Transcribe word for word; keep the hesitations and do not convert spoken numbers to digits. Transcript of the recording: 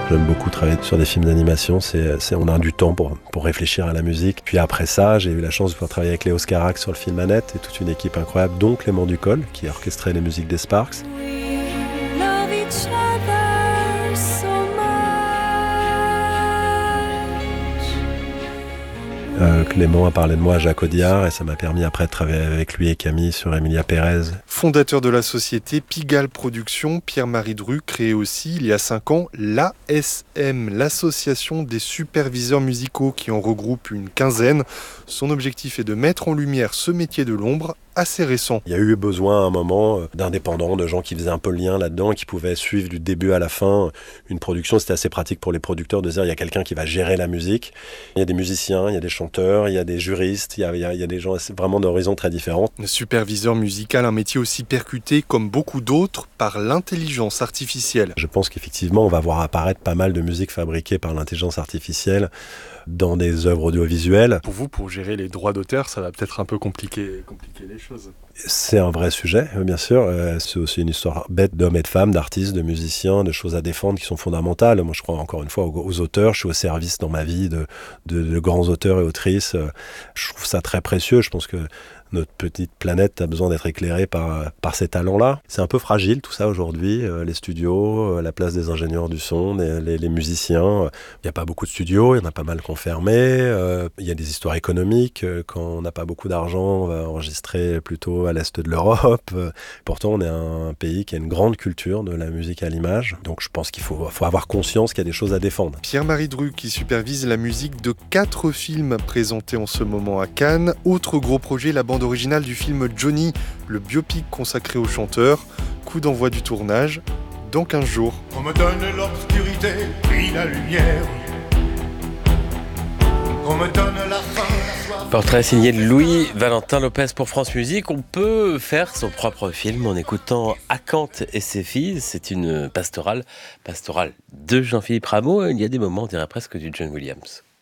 J'aime beaucoup travailler sur des films d'animation, c'est, c'est, on a du temps pour, pour réfléchir à la musique. Puis après ça, j'ai eu la chance de pouvoir travailler avec Léo Scarac sur le film Annette et toute une équipe incroyable, dont Clément Ducol, qui a orchestré les musiques des Sparks. Euh, Clément a parlé de moi à Jacques Audiard et ça m'a permis après de travailler avec lui et Camille sur Emilia Pérez. Fondateur de la société Pigalle Productions, Pierre-Marie Dru crée aussi il y a cinq ans l'A S M, l'association des superviseurs musicaux qui en regroupe une quinzaine. Son objectif est de mettre en lumière ce métier de l'ombre assez récent. Il y a eu besoin à un moment d'indépendants, de gens qui faisaient un peu le lien là-dedans et qui pouvaient suivre du début à la fin une production. C'était assez pratique pour les producteurs de dire il y a quelqu'un qui va gérer la musique. Il y a des musiciens, il y a des chanteurs, il y a des juristes, il y a, il y a, il y a des gens vraiment d'horizons très différents. Superviseur musical, un métier aussi percuté comme beaucoup d'autres par l'intelligence artificielle. Je pense qu'effectivement on va voir apparaître pas mal de musique fabriquée par l'intelligence artificielle dans des œuvres audiovisuelles. Pour vous, pour gérer les droits d'auteur, ça va peut-être un peu compliquer, compliquer les choses. C'est un vrai sujet, bien sûr. C'est aussi une histoire bête d'hommes et de femmes, d'artistes, de musiciens, de choses à défendre qui sont fondamentales. Moi, je crois encore une fois aux, aux auteurs. Je suis au service dans ma vie de, de, de grands auteurs et autrices. Je trouve ça très précieux. Je pense que notre petite planète a besoin d'être éclairée par, par ces talents-là. C'est un peu fragile tout ça aujourd'hui, euh, les studios, euh, la place des ingénieurs du son, les, les, les musiciens. Il n'y a pas beaucoup de studios, il y en a pas mal qui ont fermé. Euh, il y a des histoires économiques. Quand on n'a pas beaucoup d'argent, on va enregistrer plutôt à l'est de l'Europe. Euh, pourtant, on est un pays qui a une grande culture de la musique à l'image. Donc je pense qu'il faut, faut avoir conscience qu'il y a des choses à défendre. Pierre-Marie Dru qui supervise la musique de quatre films présentés en ce moment à Cannes. Autre gros projet, la bande originale du film Johnny, le biopic consacré au chanteur. Coup d'envoi du tournage dans quinze jours. On me donne l'obscurité puis la lumière. On me donne la faim, la soif. Portrait signé de Louis Valentin Lopez pour France Musique. On peut faire son propre film en écoutant Acanthe et ses filles. C'est une pastorale, pastorale de Jean-Philippe Rameau. Il y a des moments, on dirait presque du John Williams.